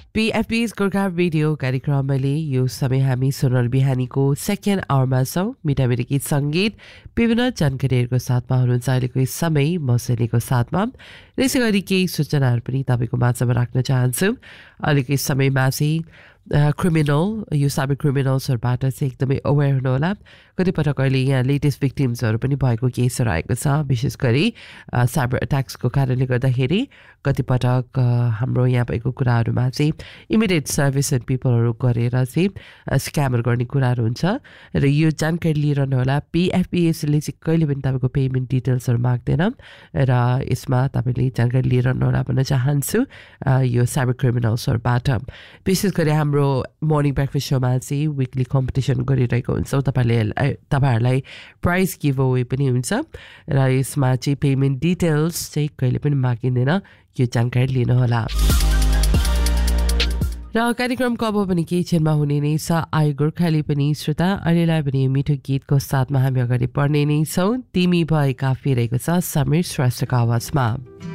PFB's Gorkha radio कार्यक्रमले यो समय हामी सोनल बिहानीको सेकेन्ड आवरमा छौँ। मिठा मिठा गीत सङ्गीत विभिन्न जानकारीहरूको साथमा हुनुहुन्छ अहिलेको यस समय म सेलीको साथमा। त्यसै गरी केही सूचनाहरू पनि तपाईँको माझमा राख्न चाहन्छु। अहिलेको यस समयमा चाहिँ क्रिमिनल यो साइबर क्रिमिनल्सहरूबाट चाहिँ एकदमै अवेर हुनुहोला। कतिपटक अहिले यहाँ लेटेस्ट भिक्टिम्सहरू पनि भएको केसहरू आएको छ, विशेष गरी साइबर अट्याक्सको कारणले गर्दाखेरि कतिपटक हाम्रो यहाँ भएको कुराहरूमा चाहिँ इमिडिएट सर्भिस एन्ड पिपलहरू गरेर चाहिँ स्क्यामहरू गर्ने कुराहरू हुन्छ र यो जानकारी लिइरहनु होला। पिएफपिएसले चाहिँ कहिले पनि तपाईँको पेमेन्ट डिटेल्सहरू माग्दैन र यसमा तपाईँले जानकारी लिइरहनु होला भन्न चाहन्छु यो साइबर क्रिमिनल्सहरूबाट। विशेष गरी हाम्रो मर्निङ ब्रेकफास्ट शोमा चाहिँ विकली कम्पिटिसन गरिरहेको हुन्छौँ। तपाईँहरूलाई प्राइज गिभ अवे पनि हुन्छ र यसमा चाहिँ पेमेन्ट डिटेल्स चाहिँ कहिले पनि मागिँदैन, यो जानकारी लिनुहोला। र कार्यक्रमको अब पनि केही क्षणमा हुने नै छ आई गोर्खाली पनि श्रोता। अहिलेलाई पनि मिठो गीतको साथमा हामी अगाडि बढ्ने नै छौँ। तिमी भएका फेरेको छ समीर श्रेष्ठको आवाजमा।